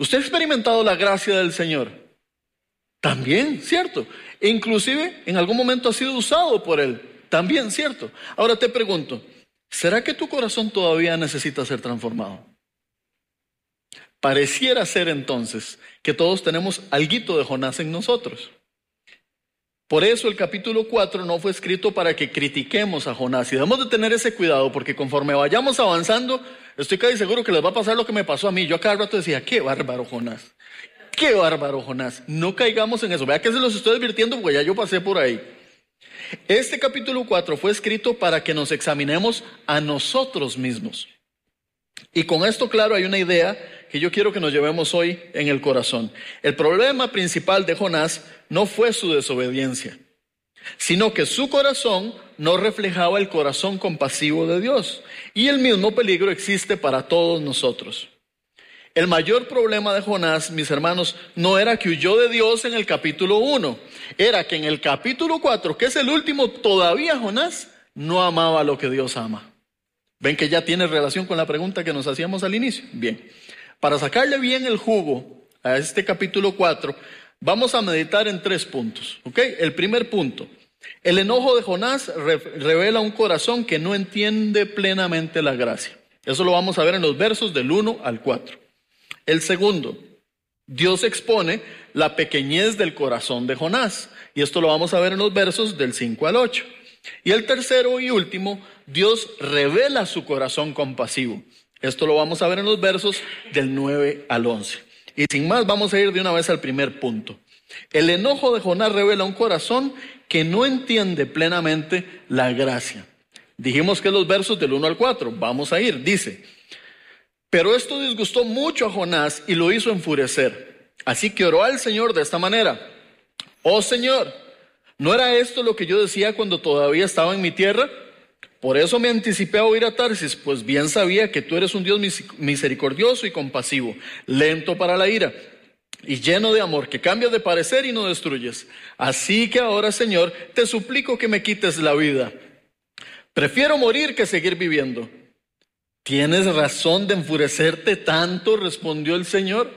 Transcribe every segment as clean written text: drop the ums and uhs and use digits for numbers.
¿Usted ha experimentado la gracia del Señor? También, ¿cierto? E inclusive en algún momento ha sido usado por Él. También, ¿cierto? Ahora te pregunto, ¿será que tu corazón todavía necesita ser transformado? Pareciera ser entonces que todos tenemos alguito de Jonás en nosotros. Por eso el capítulo 4 no fue escrito para que critiquemos a Jonás. Y debemos de tener ese cuidado, porque conforme vayamos avanzando, estoy casi seguro que les va a pasar lo que me pasó a mí. Yo a cada rato decía, qué bárbaro Jonás. Qué bárbaro Jonás. No caigamos en eso. Vea que se los estoy advirtiendo porque ya yo pasé por ahí. Este capítulo 4 fue escrito para que nos examinemos a nosotros mismos. Y con esto, claro, hay una idea que yo quiero que nos llevemos hoy en el corazón. El problema principal de Jonás no fue su desobediencia, sino que su corazón no reflejaba el corazón compasivo de Dios. Y el mismo peligro existe para todos nosotros. El mayor problema de Jonás, mis hermanos, no era que huyó de Dios en el capítulo 1. Era que en el capítulo 4, que es el último, todavía Jonás no amaba lo que Dios ama. ¿Ven que ya tiene relación con la pregunta que nos hacíamos al inicio? Bien, para sacarle bien el jugo a este capítulo 4, vamos a meditar en 3 puntos. ¿Ok? El primer punto, el enojo de Jonás revela un corazón que no entiende plenamente la gracia. Eso lo vamos a ver en los versos del 1 al 4. El segundo, Dios expone la pequeñez del corazón de Jonás. Y esto lo vamos a ver en los versos del 5 al 8. Y el tercero y último, Dios revela su corazón compasivo. Esto lo vamos a ver en los versos del 9 al 11. Y sin más, vamos a ir de una vez al primer punto. El enojo de Jonás revela un corazón que no entiende plenamente la gracia. Dijimos que los versos del 1 al 4. Vamos a ir. Dice: pero esto disgustó mucho a Jonás y lo hizo enfurecer. Así que oró al Señor de esta manera: oh Señor, ¿no era esto lo que yo decía cuando todavía estaba en mi tierra? Por eso me anticipé a oír a Tarsis, pues bien sabía que tú eres un Dios misericordioso y compasivo, lento para la ira y lleno de amor, que cambias de parecer y no destruyes. Así que ahora, Señor, te suplico que me quites la vida. Prefiero morir que seguir viviendo. ¿Tienes razón de enfurecerte tanto?, respondió el Señor.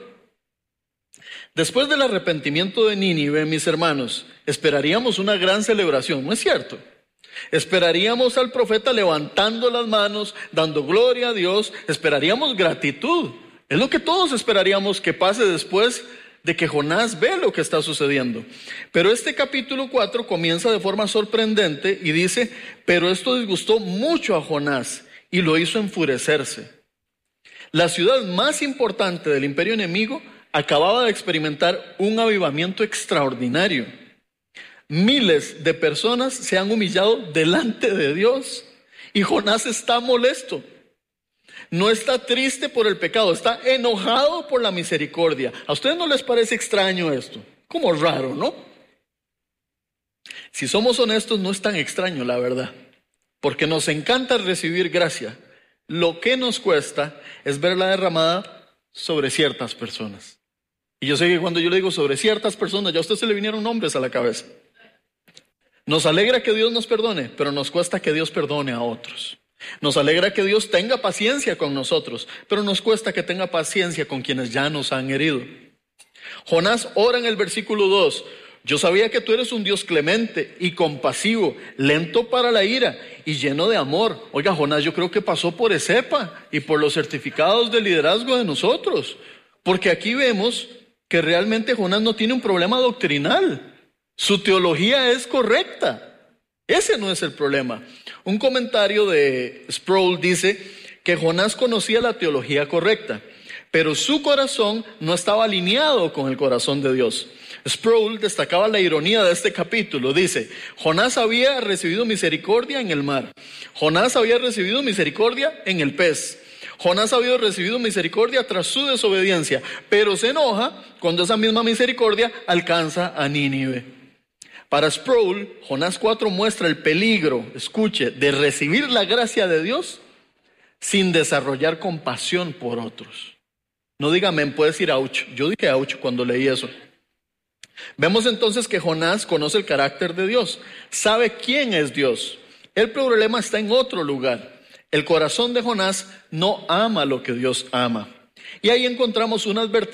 Después del arrepentimiento de Nínive, mis hermanos, esperaríamos una gran celebración, ¿no es cierto? Esperaríamos al profeta levantando las manos, dando gloria a Dios, esperaríamos gratitud. Es lo que todos esperaríamos que pase después de que Jonás ve lo que está sucediendo. Pero este capítulo 4 comienza de forma sorprendente y dice: pero esto disgustó mucho a Jonás y lo hizo enfurecerse. La ciudad más importante del imperio enemigo acababa de experimentar un avivamiento extraordinario. Miles de personas se han humillado delante de Dios y Jonás está molesto. No está triste por el pecado, está enojado por la misericordia. ¿A ustedes no les parece extraño esto? Como raro, ¿no? Si somos honestos, no es tan extraño, la verdad, porque nos encanta recibir gracia. Lo que nos cuesta es verla derramada sobre ciertas personas. Y yo sé que cuando yo le digo sobre ciertas personas, ya a usted se le vinieron nombres a la cabeza. Nos alegra que Dios nos perdone, pero nos cuesta que Dios perdone a otros. Nos alegra que Dios tenga paciencia con nosotros, pero nos cuesta que tenga paciencia con quienes ya nos han herido. Jonás ora en el versículo 2: yo sabía que tú eres un Dios clemente y compasivo, lento para la ira y lleno de amor. Oiga, Jonás yo creo que pasó por ESEPA y por los certificados de liderazgo de nosotros, porque aquí vemos que realmente Jonás no tiene un problema doctrinal. Su teología es correcta. Ese no es el problema. Un comentario de Sproul dice que Jonás conocía la teología correcta, pero su corazón no estaba alineado con el corazón de Dios. Sproul destacaba la ironía de este capítulo. Dice: Jonás había recibido misericordia en el mar. Jonás había recibido misericordia en el pez. Jonás había recibido misericordia tras su desobediencia, pero se enoja cuando esa misma misericordia alcanza a Nínive. Para Sproul, Jonás 4 muestra el peligro, escuche, de recibir la gracia de Dios sin desarrollar compasión por otros. No diga amén, puede decir ouch. Yo dije ouch cuando leí eso. Vemos entonces que Jonás conoce el carácter de Dios, sabe quién es Dios. El problema está en otro lugar. El corazón de Jonás no ama lo que Dios ama. Y ahí encontramos una advertencia